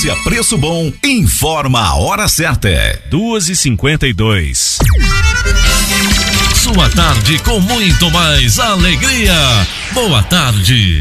Farmácia Preço Bom informa a hora certa. 2h52. Sua tarde com muito mais alegria. Boa tarde.